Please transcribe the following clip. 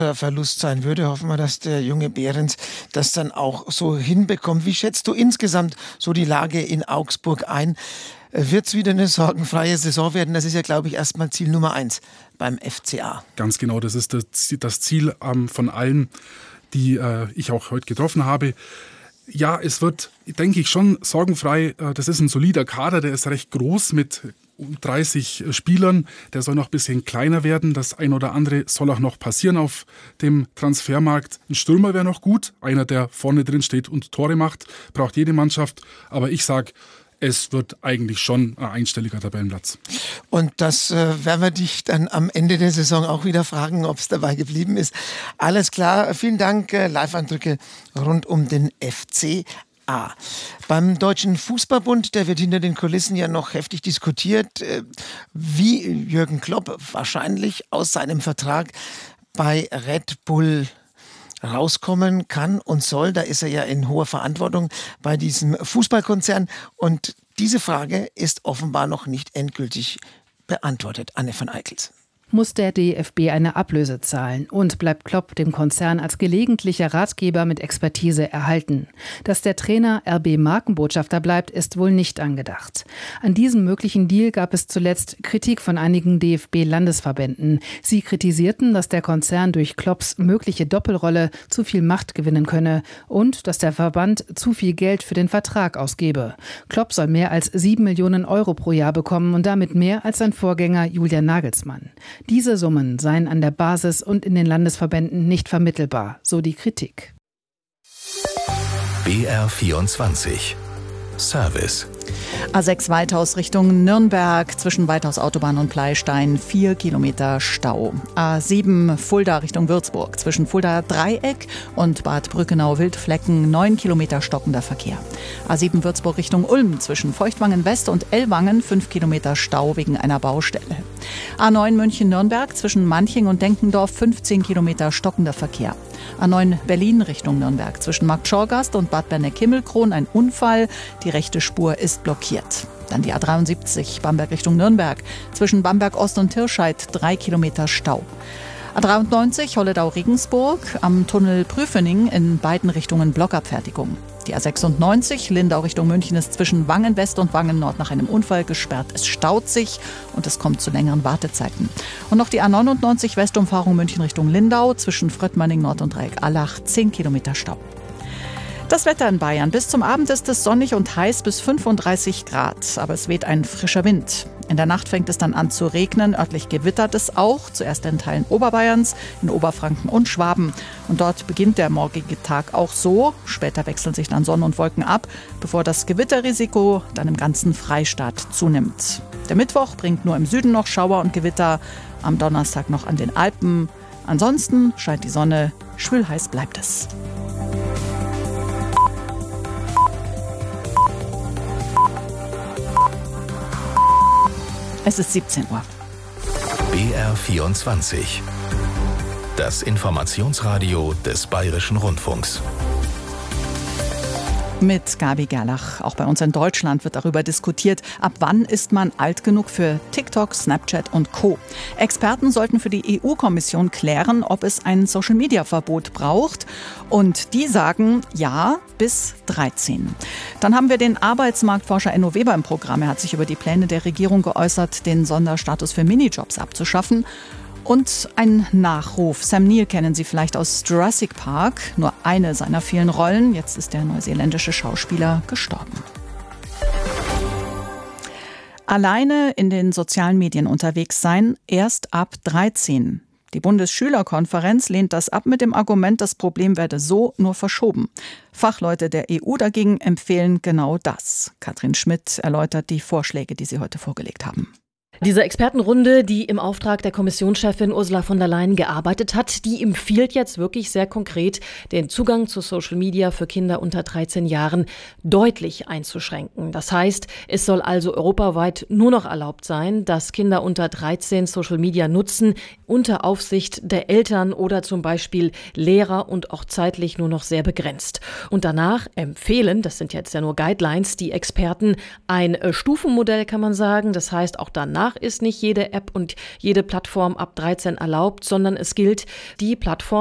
Verlust sein würde. Hoffen wir, dass der junge Behrens das dann auch so hinbekommt. Wie schätzt du insgesamt so die Lage in Augsburg ein? Wird es wieder eine sorgenfreie Saison werden? Das ist ja, glaube ich, erstmal Ziel Nummer 1 beim FCA. Ganz genau, das ist das Ziel von allen, die ich auch heute getroffen habe. Ja, es wird, denke ich, schon sorgenfrei. Das ist ein solider Kader, der ist recht groß mit 30 Spielern. Der soll noch ein bisschen kleiner werden. Das ein oder andere soll auch noch passieren auf dem Transfermarkt. Ein Stürmer wäre noch gut. Einer, der vorne drin steht und Tore macht. Braucht jede Mannschaft. Aber ich sage, es wird eigentlich schon ein einstelliger Tabellenplatz. Und das werden wir dich dann am Ende der Saison auch wieder fragen, ob es dabei geblieben ist. Alles klar. Vielen Dank. Live-Eindrücke rund um den FCA. Beim Deutschen Fußballbund, der wird hinter den Kulissen ja noch heftig diskutiert, wie Jürgen Klopp wahrscheinlich aus seinem Vertrag bei Red Bull rauskommen kann und soll. Da ist er ja in hoher Verantwortung bei diesem Fußballkonzern. Und diese Frage ist offenbar noch nicht endgültig beantwortet. Anne von Eickels. Muss der DFB eine Ablöse zahlen und bleibt Klopp dem Konzern als gelegentlicher Ratgeber mit Expertise erhalten? Dass der Trainer RB-Markenbotschafter bleibt, ist wohl nicht angedacht. An diesem möglichen Deal gab es zuletzt Kritik von einigen DFB-Landesverbänden. Sie kritisierten, dass der Konzern durch Klopps mögliche Doppelrolle zu viel Macht gewinnen könne und dass der Verband zu viel Geld für den Vertrag ausgebe. Klopp soll mehr als 7 Millionen Euro pro Jahr bekommen und damit mehr als sein Vorgänger Julian Nagelsmann. Diese Summen seien an der Basis und in den Landesverbänden nicht vermittelbar, so die Kritik. BR24 Service. A6 Weithaus Richtung Nürnberg, zwischen Weithaus Autobahn und Pleistein 4 Kilometer Stau. A7 Fulda Richtung Würzburg, zwischen Fulda Dreieck und Bad Brückenau-Wildflecken 9 Kilometer stockender Verkehr. A7 Würzburg Richtung Ulm, zwischen Feuchtwangen West und Ellwangen 5 Kilometer Stau wegen einer Baustelle. A9 München-Nürnberg, zwischen Manching und Denkendorf 15 Kilometer stockender Verkehr. A9 Berlin Richtung Nürnberg, zwischen Markt Schorgast und Bad Berneck-Himmelkron ein Unfall. Die rechte Spur ist blockiert. Dann die A73 Bamberg Richtung Nürnberg, zwischen Bamberg Ost und Tirscheid 3 Kilometer Stau. A93 Holledau-Regensburg, am Tunnel Prüfening in beiden Richtungen Blockabfertigung. Die A96 Lindau Richtung München ist zwischen Wangen West und Wangen Nord nach einem Unfall gesperrt. Es staut sich und es kommt zu längeren Wartezeiten. Und noch die A99 Westumfahrung München Richtung Lindau, zwischen Fröttmanning Nord und Dreieck-Allach 10 Kilometer Stau. Das Wetter in Bayern. Bis zum Abend ist es sonnig und heiß bis 35 Grad. Aber es weht ein frischer Wind. In der Nacht fängt es dann an zu regnen. Örtlich gewittert es auch. Zuerst in Teilen Oberbayerns, in Oberfranken und Schwaben. Und dort beginnt der morgige Tag auch so. Später wechseln sich dann Sonne und Wolken ab, bevor das Gewitterrisiko dann im ganzen Freistaat zunimmt. Der Mittwoch bringt nur im Süden noch Schauer und Gewitter. Am Donnerstag noch an den Alpen. Ansonsten scheint die Sonne. Schwülheiß bleibt es. Es ist 17 Uhr. BR24. Das Informationsradio des Bayerischen Rundfunks. Mit Gabi Gerlach. Auch bei uns in Deutschland wird darüber diskutiert, ab wann ist man alt genug für TikTok, Snapchat und Co. Experten sollten für die EU-Kommission klären, ob es ein Social-Media-Verbot braucht. Und die sagen, ja, bis 13. Dann haben wir den Arbeitsmarktforscher Enno Weber im Programm. Er hat sich über die Pläne der Regierung geäußert, den Sonderstatus für Minijobs abzuschaffen. Und ein Nachruf. Sam Neill kennen Sie vielleicht aus Jurassic Park. Nur eine seiner vielen Rollen. Jetzt ist der neuseeländische Schauspieler gestorben. Alleine in den sozialen Medien unterwegs sein, erst ab 13. Die Bundesschülerkonferenz lehnt das ab mit dem Argument, das Problem werde so nur verschoben. Fachleute der EU dagegen empfehlen genau das. Katrin Schmidt erläutert die Vorschläge, die sie heute vorgelegt haben. Diese Expertenrunde, die im Auftrag der Kommissionschefin Ursula von der Leyen gearbeitet hat, die empfiehlt jetzt wirklich sehr konkret, den Zugang zu Social Media für Kinder unter 13 Jahren deutlich einzuschränken. Das heißt, es soll also europaweit nur noch erlaubt sein, dass Kinder unter 13 Social Media nutzen, unter Aufsicht der Eltern oder zum Beispiel Lehrer und auch zeitlich nur noch sehr begrenzt. Und danach empfehlen, das sind jetzt ja nur Guidelines, die Experten ein Stufenmodell, kann man sagen. Das heißt, auch danach Demnach ist nicht jede App und jede Plattform ab 13 erlaubt, sondern es gilt, die Plattform